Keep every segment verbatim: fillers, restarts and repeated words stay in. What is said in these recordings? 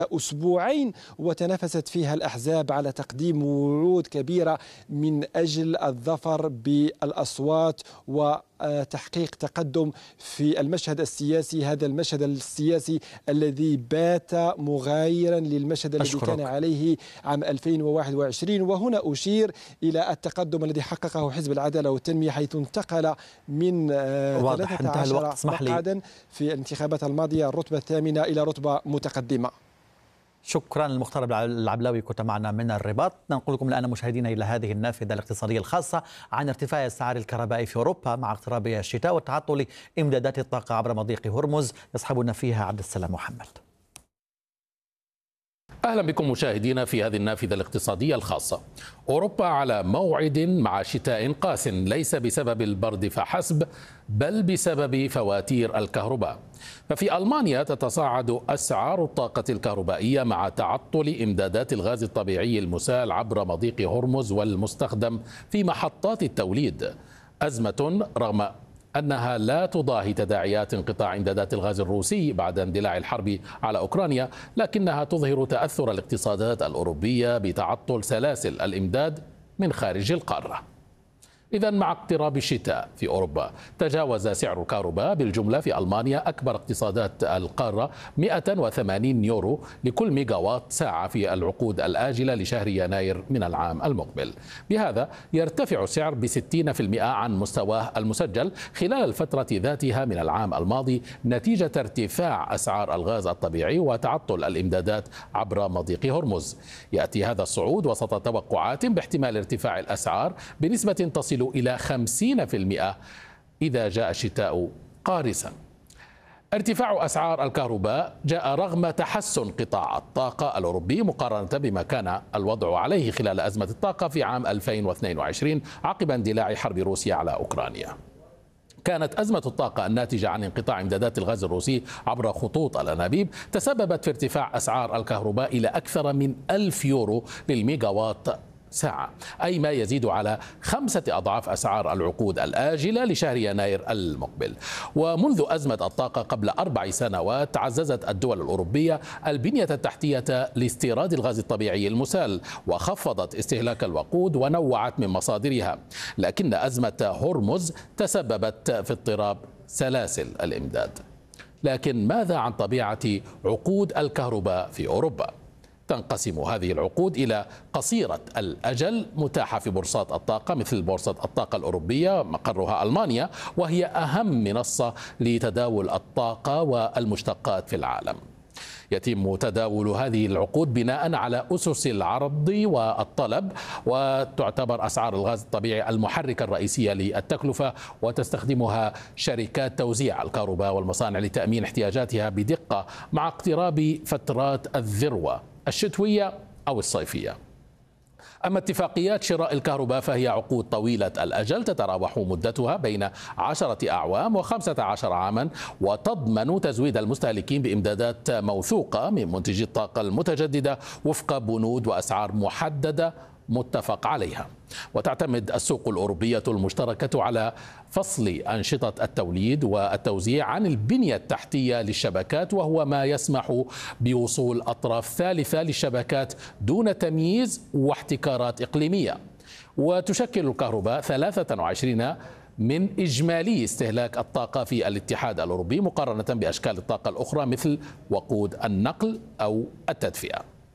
أسبوعين، وتنافست فيها الأحزاب على تقديم وعود كبيرة من أجل الظفر بالأصوات وتحقيق تقدم في المشهد السياسي، هذا المشهد السياسي الذي بات مغايرا للمشهد الذي أشكرك. كان عليه عام ألفين وواحد وعشرين. وهنا أشير إلى التقدم الذي حققه حزب العدالة والتنمية، حيث انتقل من ثلاثة عشر مقعدا في الانتخابات الماضية الرتبة الثامنة إلى رتبة متقدمة. شكرا المختار العبلاوي، كنت معنا من الرباط. ننقل لكم الآن مشاهدينا إلى هذه النافذة الاقتصادية الخاصة عن ارتفاع أسعار الكهرباء في أوروبا مع اقتراب الشتاء وتعطل إمدادات الطاقة عبر مضيق هرمز. يصحبنا فيها عبد السلام محمد. أهلا بكم مشاهدينا في هذه النافذة الاقتصادية الخاصة. أوروبا على موعد مع شتاء قاس، ليس بسبب البرد فحسب بل بسبب فواتير الكهرباء. ففي ألمانيا تتصاعد أسعار الطاقة الكهربائية مع تعطل إمدادات الغاز الطبيعي المسال عبر مضيق هرمز والمستخدم في محطات التوليد. أزمة رغم أنها لا تضاهي تداعيات انقطاع إمدادات الغاز الروسي بعد اندلاع الحرب على أوكرانيا، لكنها تظهر تأثر الاقتصادات الأوروبية بتعطل سلاسل الإمداد من خارج القارة. إذا مع اقتراب الشتاء في أوروبا تجاوز سعر الكهرباء بالجملة في ألمانيا أكبر اقتصادات القارة مئة وثمانين يورو لكل ميجاوات ساعة في العقود الآجلة لشهر يناير من العام المقبل. بهذا يرتفع السعر بستين بالمئة عن مستواه المسجل خلال الفترة ذاتها من العام الماضي نتيجة ارتفاع أسعار الغاز الطبيعي وتعطل الإمدادات عبر مضيق هرمز. يأتي هذا الصعود وسط توقعات باحتمال ارتفاع الأسعار بنسبة تصل إلى خمسين بالمئة إذا جاء الشتاء قارسا. ارتفاع أسعار الكهرباء جاء رغم تحسن قطاع الطاقة الأوروبي مقارنة بما كان الوضع عليه خلال أزمة الطاقة في عام ألفين واثنين وعشرين عقب اندلاع حرب روسيا على أوكرانيا. كانت أزمة الطاقة الناتجة عن انقطاع إمدادات الغاز الروسي عبر خطوط الأنابيب تسببت في ارتفاع أسعار الكهرباء إلى أكثر من ألف يورو للميجاوات ساعة، أي ما يزيد على خمسة أضعاف أسعار العقود الآجلة لشهر يناير المقبل. ومنذ أزمة الطاقة قبل أربع سنوات تعززت الدول الأوروبية البنية التحتية لاستيراد الغاز الطبيعي المسال وخفضت استهلاك الوقود ونوعت من مصادرها، لكن أزمة هرمز تسببت في اضطراب سلاسل الإمداد. لكن ماذا عن طبيعة عقود الكهرباء في أوروبا؟ تنقسم هذه العقود إلى قصيرة الأجل متاحة في بورصات الطاقة مثل بورصة الطاقة الأوروبية مقرها ألمانيا، وهي أهم منصة لتداول الطاقة والمشتقات في العالم. يتم تداول هذه العقود بناء على أسس العرض والطلب، وتعتبر أسعار الغاز الطبيعي المحرك الرئيسية للتكلفة، وتستخدمها شركات توزيع الكهرباء والمصانع لتأمين احتياجاتها بدقة مع اقتراب فترات الذروة الشتوية أو الصيفية. أما اتفاقيات شراء الكهرباء فهي عقود طويلة الأجل تتراوح مدتها بين عشرة أعوام وخمسة عشر عاما، وتضمن تزويد المستهلكين بإمدادات موثوقة من منتجي الطاقة المتجددة وفق بنود وأسعار محددة متفق عليها. وتعتمد السوق الأوروبية المشتركة على فصل أنشطة التوليد والتوزيع عن البنية التحتية للشبكات، وهو ما يسمح بوصول أطراف ثالثة للشبكات دون تمييز واحتكارات إقليمية. وتشكل الكهرباء ثلاثة وعشرين من إجمالي استهلاك الطاقة في الاتحاد الأوروبي مقارنة بأشكال الطاقة الأخرى مثل وقود النقل أو التدفئة.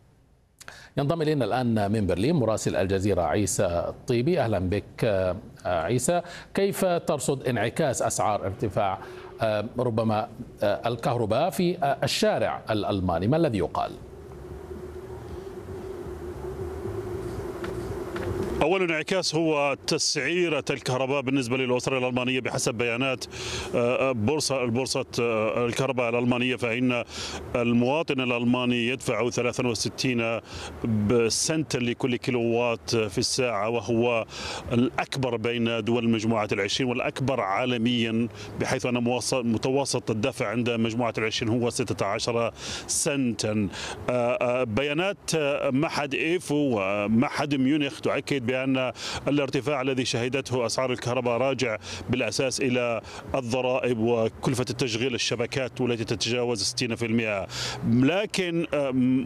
ينضم إلينا الآن من برلين مراسل الجزيرة عيسى الطيبي. أهلا بك عيسى. كيف ترصد انعكاس أسعار ارتفاع ربما الكهرباء في الشارع الألماني؟ ما الذي يقال؟ أول انعكاس هو تسعيرة الكهرباء بالنسبة للأسر الألمانية بحسب بيانات بورصة البورصة الكهرباء الألمانية، فإن المواطن الألماني يدفع ثلاثة وستين سنتا لكل كيلووات في الساعة، وهو الأكبر بين دول مجموعة العشرين والأكبر عالميا، بحيث أن متوسط الدفع عند مجموعة العشرين هو ستة عشر سنتا. بيانات معهد إيفو ومعهد ميونخ تؤكد بأن بأن الارتفاع الذي شهدته أسعار الكهرباء راجع بالأساس إلى الضرائب وكلفة التشغيل الشبكات والتي تتجاوز ستين بالمئة. لكن